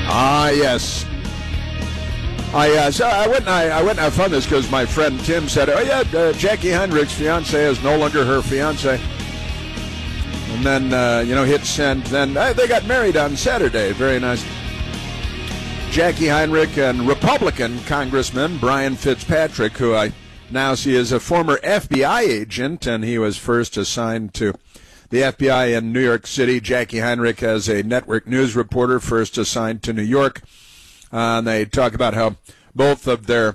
Ah, yes. I went and I found this because my friend Tim said, "Oh yeah, Jackie Heinrich's fiance is no longer her fiance." And then hit send. Then they got married on Saturday. Very nice. Jackie Heinrich and Republican Congressman Brian Fitzpatrick, who I now see as a former FBI agent, and he was first assigned to the FBI in New York City. Jackie Heinrich as a network news reporter, first assigned to New York. And they talk about how both of their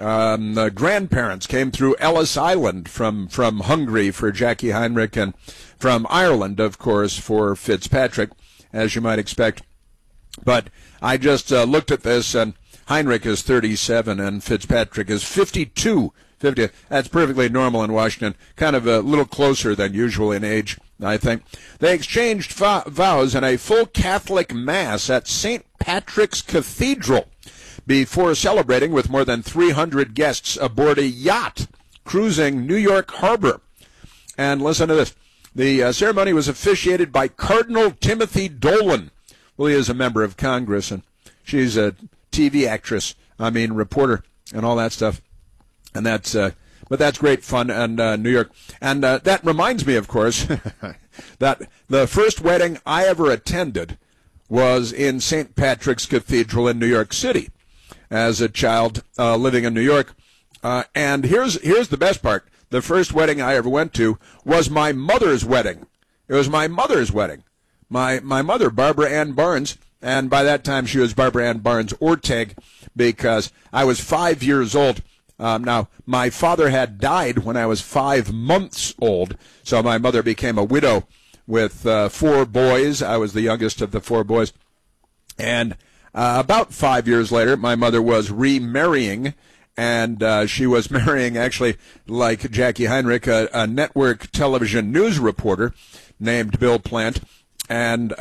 grandparents came through Ellis Island from Hungary for Jackie Heinrich, and from Ireland, of course, for Fitzpatrick, as you might expect. But I just looked at this, and Heinrich is 37 and Fitzpatrick is 52. 50. That's perfectly normal in Washington. Kind of a little closer than usual in age, I think. They exchanged vows in a full Catholic Mass at St. Patrick's Cathedral before celebrating with more than 300 guests aboard a yacht cruising New York Harbor. And listen to this. The ceremony was officiated by Cardinal Timothy Dolan. Well, he is a member of Congress, and she's a TV actress, reporter, and all that stuff. And but that's great fun, and New York. And that reminds me, of course, that the first wedding I ever attended was in St. Patrick's Cathedral in New York City as a child living in New York. And here's the best part. The first wedding I ever went to was my mother's wedding. It was my mother's wedding. My mother, Barbara Ann Barnes, and by that time she was Barbara Ann Barnes Orteg, because I was 5 years old. Now, my father had died when I was 5 months old, so my mother became a widow with 4 boys. I was the youngest of the 4 boys. And about 5 years later, my mother was remarrying, and she was marrying, actually, like Jackie Heinrich, a network television news reporter named Bill Plant. And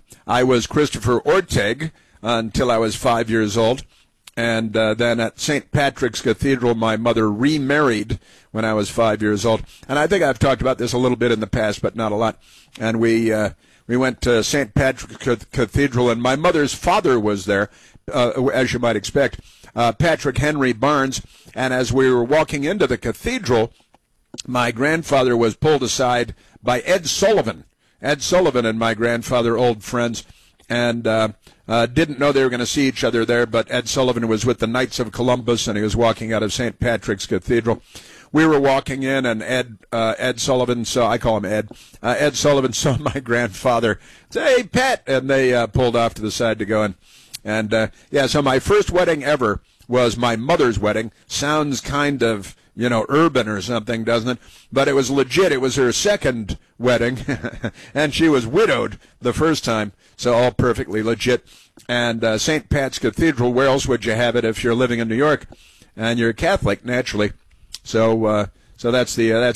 I was Christopher Orteg until I was 5 years old. And then at St. Patrick's Cathedral, my mother remarried when I was 5 years old. And I think I've talked about this a little bit in the past, but not a lot. And we went to St. Patrick's Cathedral, and my mother's father was there, as you might expect, Patrick Henry Barnes. And as we were walking into the cathedral, my grandfather was pulled aside by Ed Sullivan. Ed Sullivan and my grandfather, old friends, and didn't know they were going to see each other there, but Ed Sullivan was with the Knights of Columbus, and he was walking out of St. Patrick's Cathedral. We were walking in, and Ed Sullivan saw, I call him Ed, Ed Sullivan saw my grandfather, say, "Hey, Pat," and they pulled off to the side to go in. And, so my first wedding ever was my mother's wedding. Sounds kind of, urban or something, doesn't it? But it was legit. It was her second wedding, and she was widowed the first time, so all perfectly legit. And St. Pat's Cathedral, where else would you have it if you're living in New York? And you're Catholic, naturally. So that's